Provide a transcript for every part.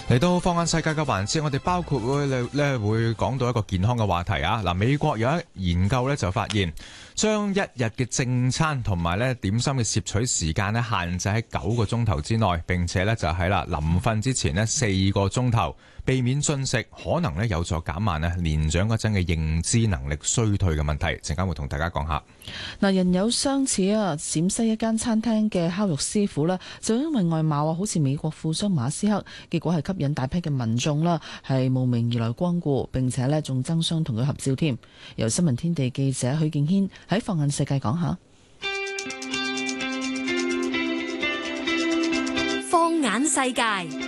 嚟到放眼世界嘅環節，我哋包括會講到一個健康嘅話題啊！嗱，美國有一研究就發現，將一日嘅正餐同埋點心嘅攝取時間限制喺9個鐘頭之內，並且就喺臨瞓之前4個鐘頭，避免進食，可能有助減慢年長嗰陣嘅認知能力衰退嘅問題。陣間會同大家講下。 嗱，人有相似啊！陝西一間餐廳嘅烤肉師傅就因為外貌好似美國富商馬斯克，結果係吸引大批嘅民眾係慕名而來光顧，並且仲爭相同佢合照添。由新聞天地記者許敬軒喺放眼世界講下。 放眼世界。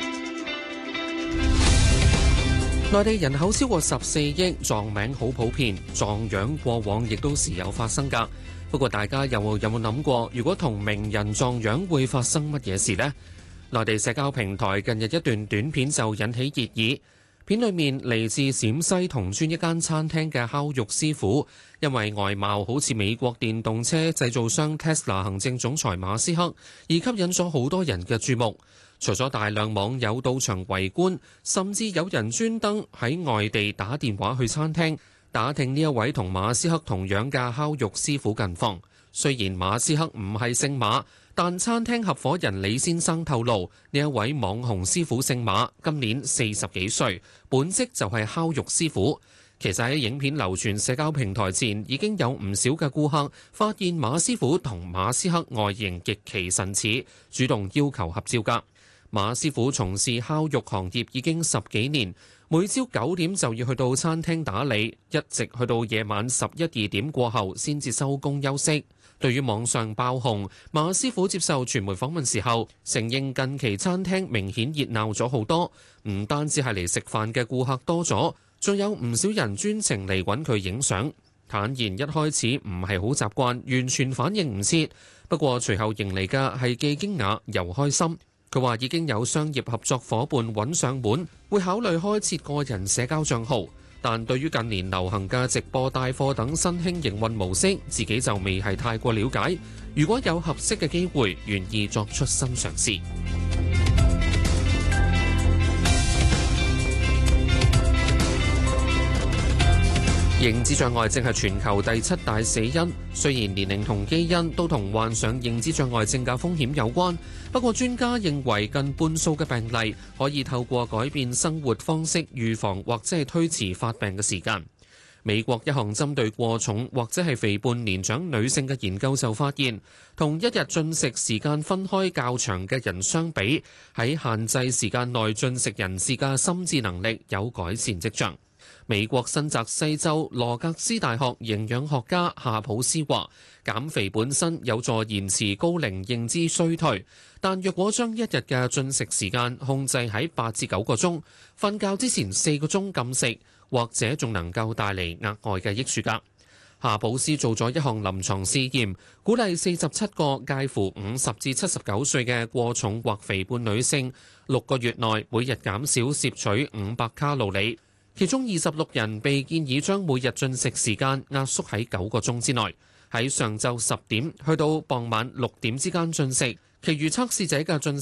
內地人口超過14億，撞名好普遍，撞樣過往亦都時有發生㗎。不過大家有冇諗過，如果同名人撞樣會發生乜嘢事呢？內地社交平台近日一段短片就引起熱議。片裏面嚟自陝西銅川一間餐廳嘅烤肉師傅，因為外貌好似美國電動車製造商 Tesla 行政總裁馬斯克，而吸引咗好多人嘅注目。除咗大量網友到場圍觀，甚至有人專登喺外地打電話去餐廳打聽呢一位同馬斯克同樣嘅烤肉師傅近況。雖然馬斯克唔係姓馬，但餐廳合夥人李先生透露，呢一位網紅師傅姓馬，今年40幾歲，本職就係烤肉師傅。其實喺影片流傳社交平台前，已經有唔少嘅顧客發現馬師傅同馬斯克外形極其神似，主動要求合照㗎。馬師傅從事烤肉行業已經10幾年，每朝9點就要去到餐廳打理，一直去到夜晚11、2點過後先至收工休息。對於網上爆紅，馬師傅接受傳媒訪問時候承認，近期餐廳明顯熱鬧咗好多，唔單止係嚟食飯嘅顧客多咗，仲有唔少人專程嚟揾佢影相。坦言一開始唔係好習慣，完全反應唔切，不過隨後迎嚟嘅係既驚訝又開心。佢話已經有商業合作夥伴揾上門，會考慮開設個人社交帳號，但對於近年流行嘅直播帶貨等新興營運模式，自己就未係太過了解。如果有合適嘅機會，願意作出新嘗試。認知障礙正係全球第7大死因，雖然年齡同基因都同患上認知障礙症嘅風險有關，不過專家認為近半數嘅病例可以透過改變生活方式預防或者係推遲發病嘅時間。美國一項針對過重或者係肥胖年長女性嘅研究就發現，同一日進食時間分開較長嘅人相比，喺限制時間內進食人士嘅心智能力有改善跡象。美國新澤西州羅格斯大學營養學家夏普斯話，減肥本身有助延遲高齡認知衰退，但若果將一日嘅進食時間控制喺8至9個鐘，瞓覺之前4個鐘禁食，或者仲能夠帶嚟額外嘅益處㗎。夏普斯做咗一項臨床試驗，鼓勵47個介乎50至79歲嘅過重或肥胖女性，6個月內每日減少攝取500卡路里。其中26人被建議將每日進食時間壓縮喺9個鐘之內，喺上晝10點去到傍晚6點之間進食，其餘測試者嘅進